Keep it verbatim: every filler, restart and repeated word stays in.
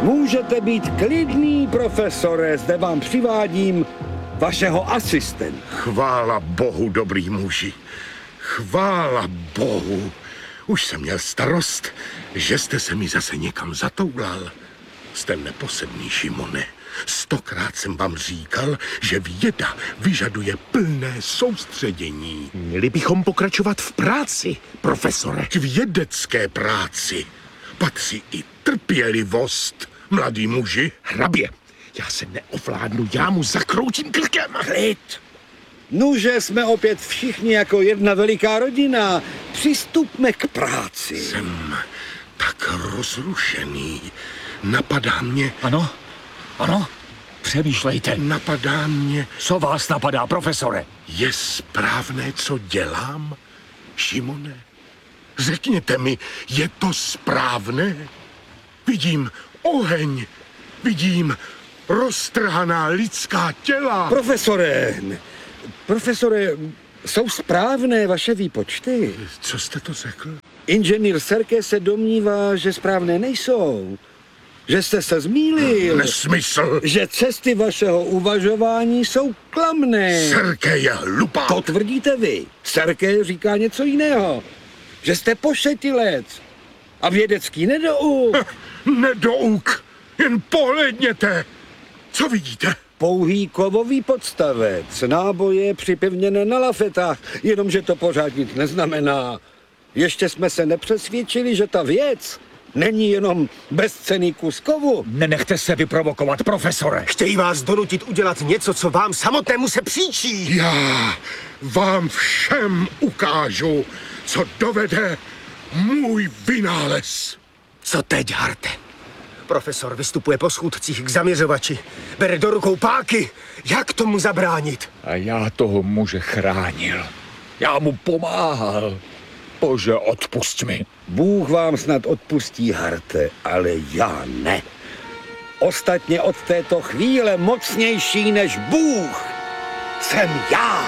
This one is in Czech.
Můžete být klidný, profesore, zde vám přivádím vašeho asistenta. Chvála Bohu, dobrý muži. Chvála Bohu. Už jsem měl starost, že jste se mi zase někam zatoulal. Jste neposedný, Šimone. Stokrát jsem vám říkal, že věda vyžaduje plné soustředění. Měli bychom pokračovat v práci, profesore. K vědecké práci patří i trpělivost, mladý muži. Hrabě, já se neovládnu, já mu zakroutím krkem. Klid! Nuže, jsme opět všichni jako jedna veliká rodina. Přistupme k práci. Jsem tak rozrušený. Napadá mě... Ano, ano, přemýšlejte. Napadá mě... Co vás napadá, profesore? Je správné, co dělám, Šimone? Řekněte mi, je to správné? Vidím oheň, vidím roztrhaná lidská těla. Profesore, profesore, jsou správné vaše výpočty? Co jste to řekl? Inženýr Serke se domnívá, že správné nejsou. Že jste se zmýlil. Nesmysl. Že cesty vašeho uvažování jsou klamné. Serke je hlupák. To tvrdíte vy. Serke říká něco jiného. Že jste pošetilec. A vědecký nedouk. Nedouk. Jen pohlédněte. Co vidíte? Pouhý kovový podstavec, náboje připevněné na lafetách, jenomže to pořád nic neznamená. Ještě jsme se nepřesvědčili, že ta věc není jenom bezcenný kus kovu. Nenechte se vyprovokovat, profesore. Chtějí vás donutit udělat něco, co vám samotnému se příčí. Já vám všem ukážu, co dovede můj vynález. Co teď, Harte? Profesor vystupuje po schůdcích k zaměřovači. Bere do rukou páky. Jak tomu zabránit? A já toho muže chránil. Já mu pomáhal. Bože, odpusť mi. Bůh vám snad odpustí, Harte, ale já ne. Ostatně od této chvíle mocnější než Bůh jsem já.